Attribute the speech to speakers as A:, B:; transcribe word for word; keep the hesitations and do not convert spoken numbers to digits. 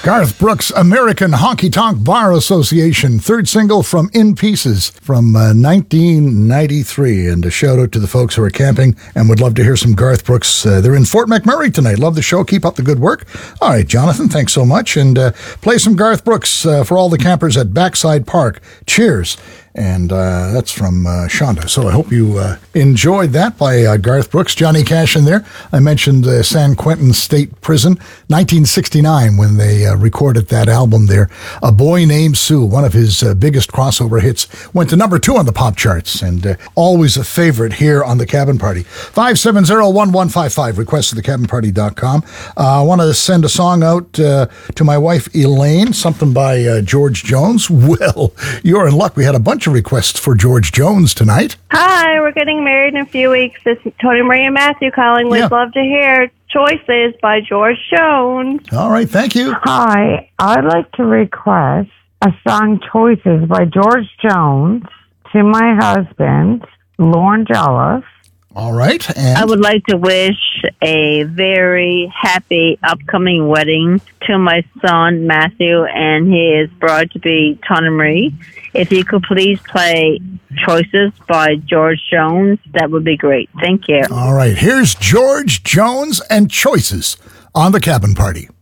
A: Garth Brooks' American Honky Tonk Bar Association, third single from In Pieces from uh, nineteen ninety-three. And a shout out to the folks who are camping and would love to hear some Garth Brooks. Uh, they're in Fort McMurray tonight. Love the show. Keep up the good work. All right, Jonathan, thanks so much. And uh, play some Garth Brooks uh, for all the campers at Backside Park. Cheers. And uh, that's from uh, Shonda. So I hope you uh, enjoyed that by uh, Garth Brooks. Johnny Cash in there. I mentioned uh, San Quentin State Prison, nineteen sixty-nine, when they uh, recorded that album there. A Boy Named Sue, one of his uh, biggest crossover hits, went to number two on the pop charts, and uh, always a favorite here on The Cabin Party. five seven zero, one one five five, request at the cabin party dot com. Uh, I want to send a song out uh, to my wife, Elaine, something by uh, George Jones. Well, you're in luck. We had a bunch of requests for George Jones tonight.
B: Hi, we're getting married in a few weeks. This is Tony Marie and Matthew calling. We'd
A: Yeah.
B: love to hear Choices by George Jones.
A: All right, thank you.
C: Hi, I'd like to request a song Choices by George Jones to my husband, Lauren Jolliffe.
A: All right, and
D: I would like to wish a very happy upcoming wedding to my son, Matthew, and his bride-to-be, Tana Marie. If you could please play Choices by George Jones, that would be great. Thank you.
A: all right, here's George Jones and Choices on The Cabin Party.